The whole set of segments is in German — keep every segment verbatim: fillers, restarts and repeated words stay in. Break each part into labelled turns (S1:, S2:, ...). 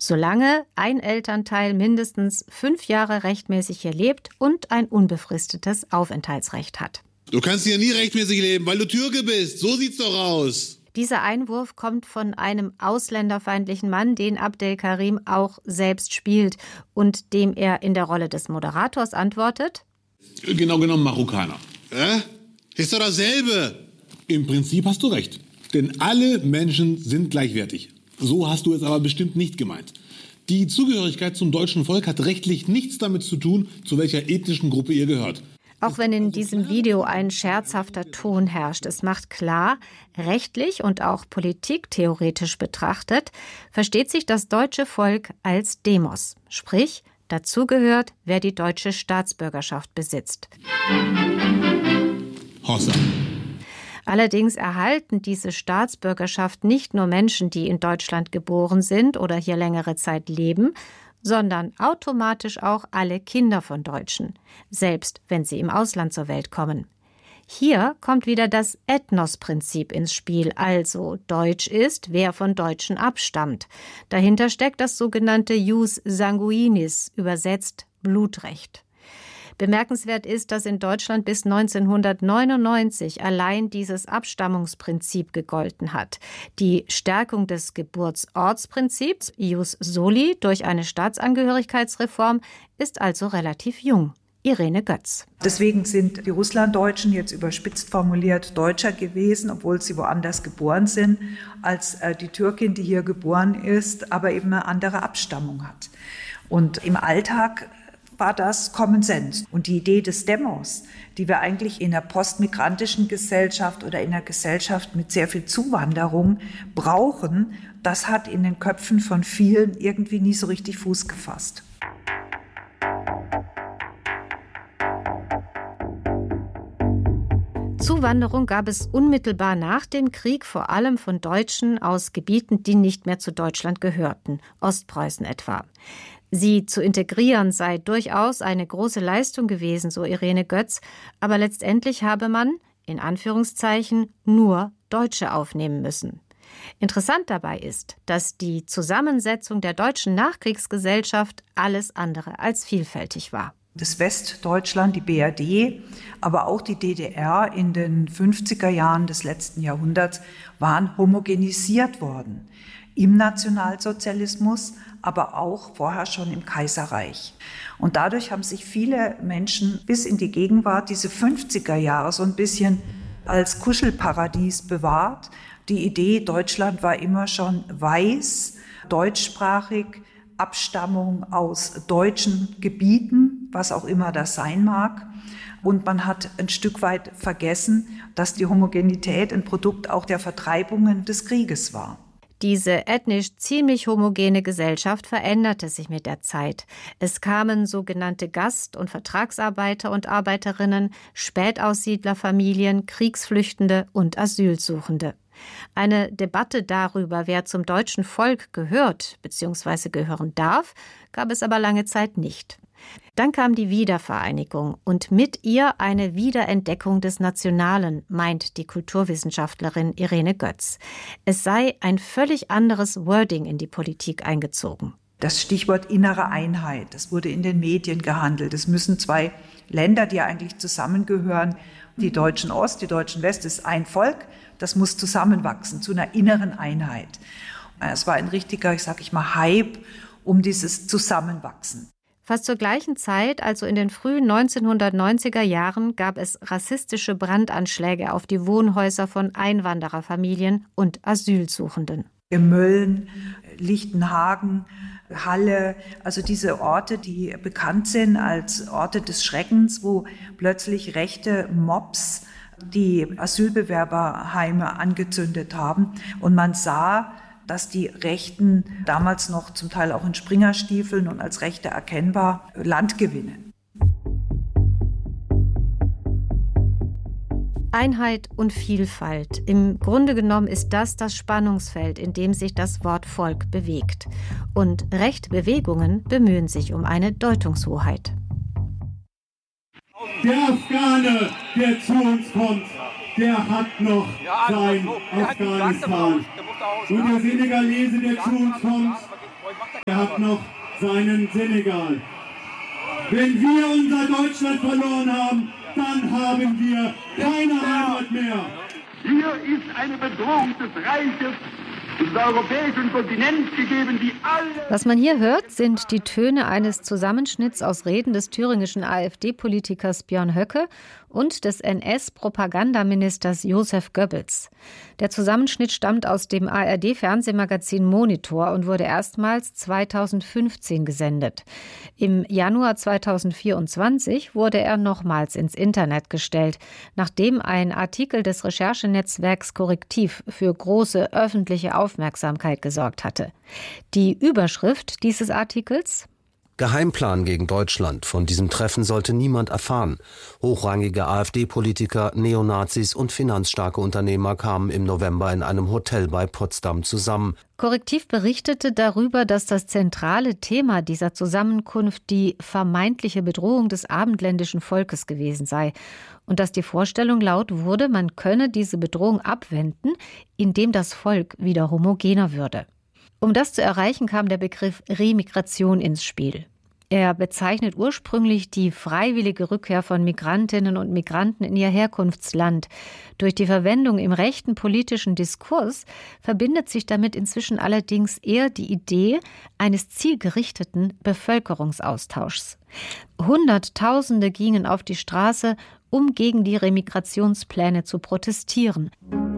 S1: solange ein Elternteil mindestens fünf Jahre rechtmäßig hier lebt und ein unbefristetes Aufenthaltsrecht hat.
S2: Du kannst hier nie rechtmäßig leben, weil du Türke bist. So sieht's doch aus.
S1: Dieser Einwurf kommt von einem ausländerfeindlichen Mann, den Abdelkarim auch selbst spielt und dem er in der Rolle des Moderators antwortet:
S2: Genau genommen Marokkaner. Äh? Ist doch dasselbe. Im Prinzip hast du recht. Denn alle Menschen sind gleichwertig. So hast du es aber bestimmt nicht gemeint. Die Zugehörigkeit zum deutschen Volk hat rechtlich nichts damit zu tun, zu welcher ethnischen Gruppe ihr gehört.
S1: Auch wenn in diesem Video ein scherzhafter Ton herrscht, es macht klar, rechtlich und auch politiktheoretisch betrachtet, versteht sich das deutsche Volk als Demos. Sprich, dazu gehört, wer die deutsche Staatsbürgerschaft besitzt.
S2: Hossa.
S1: Allerdings erhalten diese Staatsbürgerschaft nicht nur Menschen, die in Deutschland geboren sind oder hier längere Zeit leben, sondern automatisch auch alle Kinder von Deutschen, selbst wenn sie im Ausland zur Welt kommen. Hier kommt wieder das Ethnos-Prinzip ins Spiel, also Deutsch ist, wer von Deutschen abstammt. Dahinter steckt das sogenannte Jus sanguinis, übersetzt Blutrecht. Bemerkenswert ist, dass in Deutschland bis neunzehnhundertneunundneunzig allein dieses Abstammungsprinzip gegolten hat. Die Stärkung des Geburtsortsprinzips, Ius Soli, durch eine Staatsangehörigkeitsreform ist also relativ jung. Irene Götz.
S3: Deswegen sind die Russlanddeutschen jetzt überspitzt formuliert Deutscher gewesen, obwohl sie woanders geboren sind, als die Türkin, die hier geboren ist, aber eben eine andere Abstammung hat. Und im Alltag war das Common Sense. Und die Idee des Demos, die wir eigentlich in einer postmigrantischen Gesellschaft oder in einer Gesellschaft mit sehr viel Zuwanderung brauchen, das hat in den Köpfen von vielen irgendwie nie so richtig Fuß gefasst.
S1: Zuwanderung gab es unmittelbar nach dem Krieg vor allem von Deutschen aus Gebieten, die nicht mehr zu Deutschland gehörten, Ostpreußen etwa. Sie zu integrieren sei durchaus eine große Leistung gewesen, so Irene Götz, aber letztendlich habe man, in Anführungszeichen, nur Deutsche aufnehmen müssen. Interessant dabei ist, dass die Zusammensetzung der deutschen Nachkriegsgesellschaft alles andere als vielfältig war.
S3: Das Westdeutschland, die B R D, aber auch die D D R in den fünfziger Jahren des letzten Jahrhunderts waren homogenisiert worden. Im Nationalsozialismus, aber auch vorher schon im Kaiserreich. Und dadurch haben sich viele Menschen bis in die Gegenwart diese fünfziger Jahre so ein bisschen als Kuschelparadies bewahrt. Die Idee, Deutschland war immer schon weiß, deutschsprachig, Abstammung aus deutschen Gebieten, was auch immer das sein mag. Und man hat ein Stück weit vergessen, dass die Homogenität ein Produkt auch der Vertreibungen des Krieges war.
S1: Diese ethnisch ziemlich homogene Gesellschaft veränderte sich mit der Zeit. Es kamen sogenannte Gast- und Vertragsarbeiter und Arbeiterinnen, Spätaussiedlerfamilien, Kriegsflüchtende und Asylsuchende. Eine Debatte darüber, wer zum deutschen Volk gehört bzw. gehören darf, gab es aber lange Zeit nicht. Dann kam die Wiedervereinigung und mit ihr eine Wiederentdeckung des Nationalen, meint die Kulturwissenschaftlerin Irene Götz. Es sei ein völlig anderes Wording in die Politik eingezogen.
S3: Das Stichwort innere Einheit, das wurde in den Medien gehandelt. Es müssen zwei Länder, die ja eigentlich zusammengehören, die Deutschen Ost, die Deutschen West, ist ein Volk, das muss zusammenwachsen zu einer inneren Einheit. Es war ein richtiger, ich sage ich mal, Hype um dieses Zusammenwachsen.
S1: Fast zur gleichen Zeit, also in den frühen neunzehnhundertneunziger Jahren, gab es rassistische Brandanschläge auf die Wohnhäuser von Einwandererfamilien und Asylsuchenden.
S3: Mölln, Lichtenhagen, Halle, also diese Orte, die bekannt sind als Orte des Schreckens, wo plötzlich rechte Mobs die Asylbewerberheime angezündet haben. Und man sah, dass die Rechten damals noch zum Teil auch in Springerstiefeln und als Rechte erkennbar Land gewinnen.
S1: Einheit und Vielfalt. Im Grunde genommen ist das das Spannungsfeld, in dem sich das Wort Volk bewegt. Und rechte Bewegungen bemühen sich um eine Deutungshoheit.
S4: Der Afghane, der zu uns kommt, der hat noch sein Afghanistan. Und der Senegalese, der zu uns kommt, Er hat noch seinen Senegal. Wenn wir unser Deutschland verloren haben, dann haben wir keine Heimat mehr.
S5: Hier ist eine Bedrohung des Reiches, des europäischen Kontinents gegeben, die alle...
S1: Was man hier hört, sind die Töne eines Zusammenschnitts aus Reden des thüringischen AfD-Politikers Björn Höcke und des N S-Propagandaministers Joseph Goebbels. Der Zusammenschnitt stammt aus dem A R D-Fernsehmagazin Monitor und wurde erstmals zweitausendfünfzehn gesendet. Im Januar zweitausendvierundzwanzig wurde er nochmals ins Internet gestellt, nachdem ein Artikel des Recherchenetzwerks Korrektiv für große öffentliche Aufmerksamkeit gesorgt hatte. Die Überschrift dieses Artikels:
S6: Geheimplan gegen Deutschland. Von diesem Treffen sollte niemand erfahren. Hochrangige AfD-Politiker, Neonazis und finanzstarke Unternehmer kamen im November in einem Hotel bei Potsdam zusammen.
S1: Korrektiv berichtete darüber, dass das zentrale Thema dieser Zusammenkunft die vermeintliche Bedrohung des abendländischen Volkes gewesen sei und dass die Vorstellung laut wurde, man könne diese Bedrohung abwenden, indem das Volk wieder homogener würde. Um das zu erreichen, kam der Begriff Remigration ins Spiel. Er bezeichnet ursprünglich die freiwillige Rückkehr von Migrantinnen und Migranten in ihr Herkunftsland. Durch die Verwendung im rechten politischen Diskurs verbindet sich damit inzwischen allerdings eher die Idee eines zielgerichteten Bevölkerungsaustauschs. Hunderttausende gingen auf die Straße, um gegen die Remigrationspläne zu protestieren.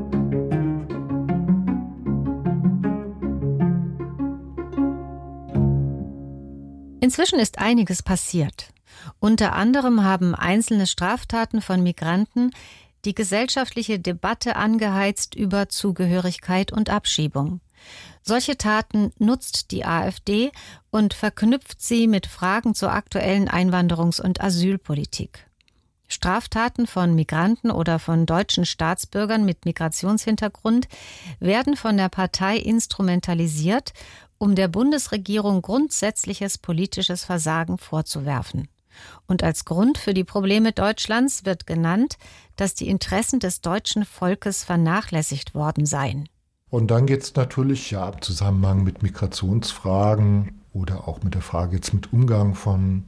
S1: Inzwischen ist einiges passiert. Unter anderem haben einzelne Straftaten von Migranten die gesellschaftliche Debatte angeheizt über Zugehörigkeit und Abschiebung. Solche Taten nutzt die AfD und verknüpft sie mit Fragen zur aktuellen Einwanderungs- und Asylpolitik. Straftaten von Migranten oder von deutschen Staatsbürgern mit Migrationshintergrund werden von der Partei instrumentalisiert, um der Bundesregierung grundsätzliches politisches Versagen vorzuwerfen. Und als Grund für die Probleme Deutschlands wird genannt, dass die Interessen des deutschen Volkes vernachlässigt worden seien.
S7: Und dann geht es natürlich ja im Zusammenhang mit Migrationsfragen oder auch mit der Frage jetzt mit Umgang von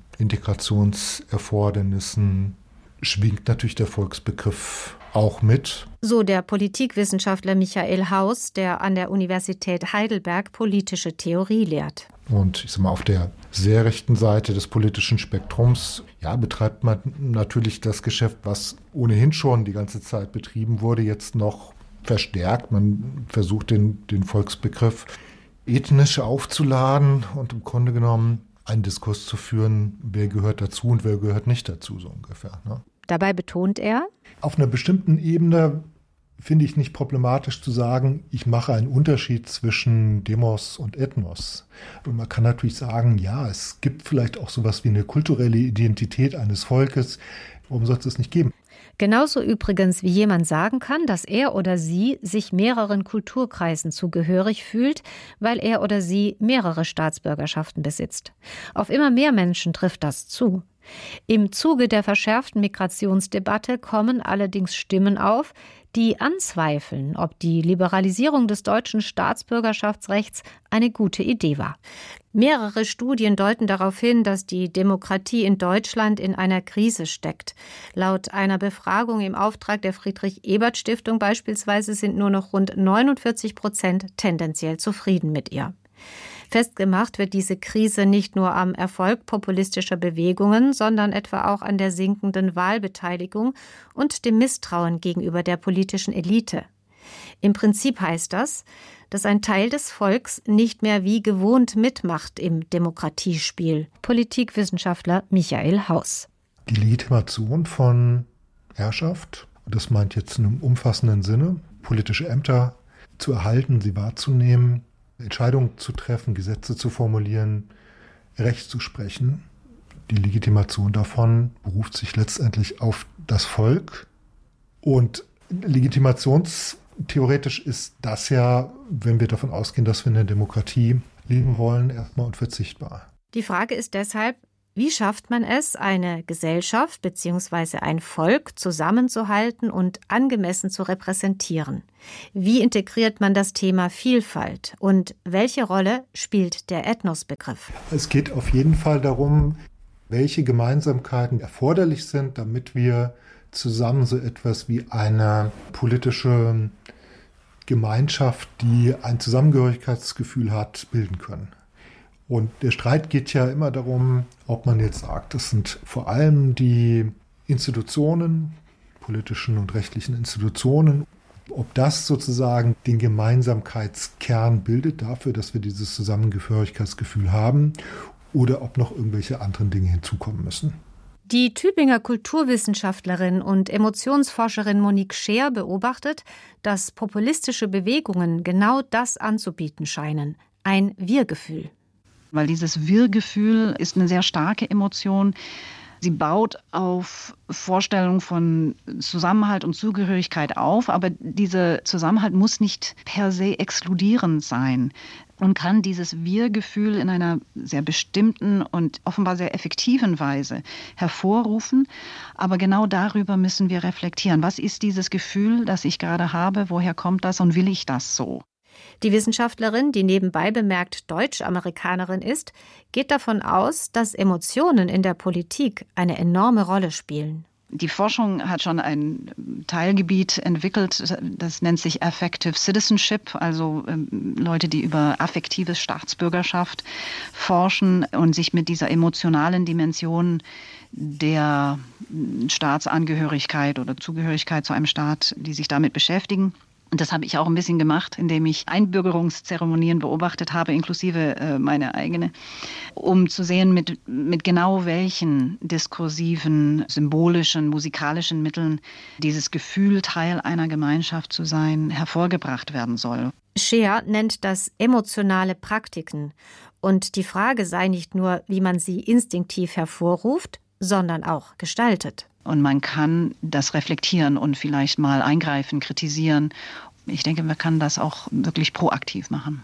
S7: Integrationserfordernissen, schwingt natürlich der Volksbegriff auch mit.
S1: So der Politikwissenschaftler Michael Haus, der an der Universität Heidelberg politische Theorie lehrt.
S7: Und ich sag mal, auf der sehr rechten Seite des politischen Spektrums, ja, betreibt man natürlich das Geschäft, was ohnehin schon die ganze Zeit betrieben wurde, jetzt noch verstärkt. Man versucht den, den Volksbegriff ethnisch aufzuladen und im Grunde genommen einen Diskurs zu führen, wer gehört dazu und wer gehört nicht dazu, so ungefähr. Ne?
S1: Dabei betont er:
S7: Auf einer bestimmten Ebene finde ich nicht problematisch zu sagen, ich mache einen Unterschied zwischen Demos und Ethnos. Und man kann natürlich sagen, ja, es gibt vielleicht auch sowas wie eine kulturelle Identität eines Volkes. Warum soll es das nicht geben?
S1: Genauso übrigens, wie jemand sagen kann, dass er oder sie sich mehreren Kulturkreisen zugehörig fühlt, weil er oder sie mehrere Staatsbürgerschaften besitzt. Auf immer mehr Menschen trifft das zu. Im Zuge der verschärften Migrationsdebatte kommen allerdings Stimmen auf, die anzweifeln, ob die Liberalisierung des deutschen Staatsbürgerschaftsrechts eine gute Idee war. Mehrere Studien deuten darauf hin, dass die Demokratie in Deutschland in einer Krise steckt. Laut einer Befragung im Auftrag der Friedrich-Ebert-Stiftung beispielsweise sind nur noch rund neunundvierzig Prozent tendenziell zufrieden mit ihr. Festgemacht wird diese Krise nicht nur am Erfolg populistischer Bewegungen, sondern etwa auch an der sinkenden Wahlbeteiligung und dem Misstrauen gegenüber der politischen Elite. Im Prinzip heißt das, dass ein Teil des Volks nicht mehr wie gewohnt mitmacht im Demokratiespiel. Politikwissenschaftler Michael Haus.
S7: Die Legitimation von Herrschaft, das meint jetzt in einem umfassenden Sinne, politische Ämter zu erhalten, sie wahrzunehmen, Entscheidungen zu treffen, Gesetze zu formulieren, Recht zu sprechen. Die Legitimation davon beruft sich letztendlich auf das Volk. Und legitimationstheoretisch ist das ja, wenn wir davon ausgehen, dass wir in der Demokratie leben wollen, erstmal unverzichtbar.
S1: Die Frage ist deshalb, Wie schafft man es, eine Gesellschaft bzw. ein Volk zusammenzuhalten und angemessen zu repräsentieren? Wie integriert man das Thema Vielfalt? Und welche Rolle spielt der Ethnosbegriff?
S7: Es geht auf jeden Fall darum, welche Gemeinsamkeiten erforderlich sind, damit wir zusammen so etwas wie eine politische Gemeinschaft, die ein Zusammengehörigkeitsgefühl hat, bilden können. Und der Streit geht ja immer darum, ob man jetzt sagt, das sind vor allem die Institutionen, politischen und rechtlichen Institutionen, ob das sozusagen den Gemeinsamkeitskern bildet dafür, dass wir dieses Zusammengehörigkeitsgefühl haben, oder ob noch irgendwelche anderen Dinge hinzukommen müssen.
S1: Die Tübinger Kulturwissenschaftlerin und Emotionsforscherin Monique Scheer beobachtet, dass populistische Bewegungen genau das anzubieten scheinen, ein Wir-Gefühl.
S8: Weil dieses Wir-Gefühl ist eine sehr starke Emotion. Sie baut auf Vorstellungen von Zusammenhalt und Zugehörigkeit auf, aber dieser Zusammenhalt muss nicht per se exkludierend sein und kann dieses Wir-Gefühl in einer sehr bestimmten und offenbar sehr effektiven Weise hervorrufen. Aber genau darüber müssen wir reflektieren. Was ist dieses Gefühl, das ich gerade habe? Woher kommt das und will ich das so?
S1: Die Wissenschaftlerin, die nebenbei bemerkt Deutsch-Amerikanerin ist, geht davon aus, dass Emotionen in der Politik eine enorme Rolle spielen.
S8: Die Forschung hat schon ein Teilgebiet entwickelt, das nennt sich Affective Citizenship, also ähm, Leute, die über affektive Staatsbürgerschaft forschen und sich mit dieser emotionalen Dimension der Staatsangehörigkeit oder Zugehörigkeit zu einem Staat, die sich damit beschäftigen. Und das habe ich auch ein bisschen gemacht, indem ich Einbürgerungszeremonien beobachtet habe, inklusive äh, meine eigene, um zu sehen, mit, mit genau welchen diskursiven, symbolischen, musikalischen Mitteln dieses Gefühl, Teil einer Gemeinschaft zu sein, hervorgebracht werden soll.
S1: Scheer nennt das emotionale Praktiken. Und die Frage sei nicht nur, wie man sie instinktiv hervorruft, sondern auch gestaltet.
S8: Und man kann das reflektieren und vielleicht mal eingreifen, kritisieren. Ich denke, man kann das auch wirklich proaktiv machen.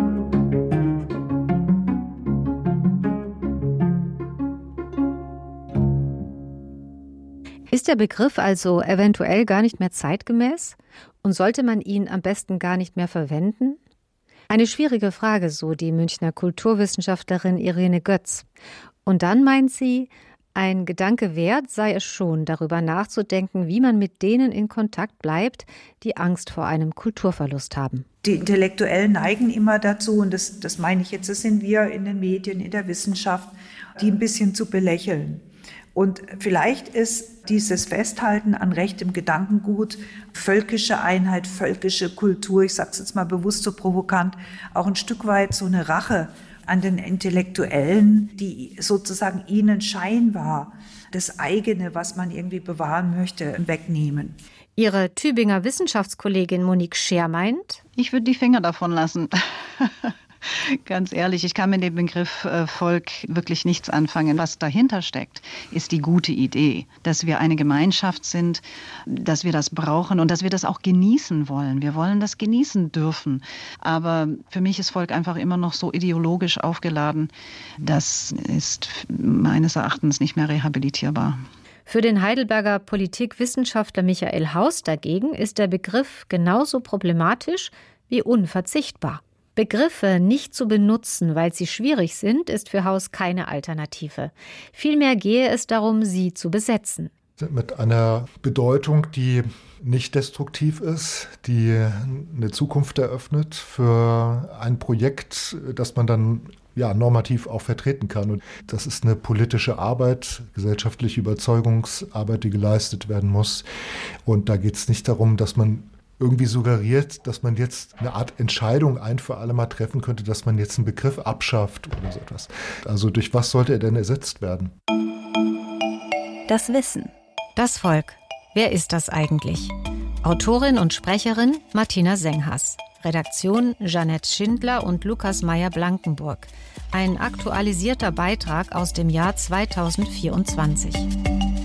S1: Ist der Begriff also eventuell gar nicht mehr zeitgemäß? Und sollte man ihn am besten gar nicht mehr verwenden? Eine schwierige Frage, so die Münchner Kulturwissenschaftlerin Irene Götz. Und dann meint sie, ein Gedanke wert sei es schon, darüber nachzudenken, wie man mit denen in Kontakt bleibt, die Angst vor einem Kulturverlust haben.
S3: Die Intellektuellen neigen immer dazu, und das, das meine ich jetzt, das sind wir in den Medien, in der Wissenschaft, die ein bisschen zu belächeln. Und vielleicht ist dieses Festhalten an rechtem Gedankengut, völkische Einheit, völkische Kultur, ich sage es jetzt mal bewusst so provokant, auch ein Stück weit so eine Rache an den Intellektuellen, die sozusagen ihnen scheinbar das eigene, was man irgendwie bewahren möchte, wegnehmen.
S1: Ihre Tübinger Wissenschaftskollegin Monique Scheer meint:
S8: Ich würde die Finger davon lassen. Ganz ehrlich, ich kann mit dem Begriff äh, Volk wirklich nichts anfangen. Was dahinter steckt, ist die gute Idee, dass wir eine Gemeinschaft sind, dass wir das brauchen und dass wir das auch genießen wollen. Wir wollen das genießen dürfen. Aber für mich ist Volk einfach immer noch so ideologisch aufgeladen. Das ist meines Erachtens nicht mehr rehabilitierbar.
S1: Für den Heidelberger Politikwissenschaftler Michael Haus dagegen ist der Begriff genauso problematisch wie unverzichtbar. Begriffe nicht zu benutzen, weil sie schwierig sind, ist für Haus keine Alternative. Vielmehr gehe es darum, sie zu besetzen.
S7: Mit einer Bedeutung, die nicht destruktiv ist, die eine Zukunft eröffnet für ein Projekt, das man dann ja, normativ auch vertreten kann. Und das ist eine politische Arbeit, gesellschaftliche Überzeugungsarbeit, die geleistet werden muss. Und da geht es nicht darum, dass man irgendwie suggeriert, dass man jetzt eine Art Entscheidung ein für alle Mal treffen könnte, dass man jetzt einen Begriff abschafft oder so etwas. Also durch was sollte er denn ersetzt werden?
S1: Das Wissen. Das Volk. Wer ist das eigentlich? Autorin und Sprecherin Martina Senghas. Redaktion Jeanette Schindler und Lukas Meyer-Blankenburg. Ein aktualisierter Beitrag aus dem Jahr zweitausendvierundzwanzig.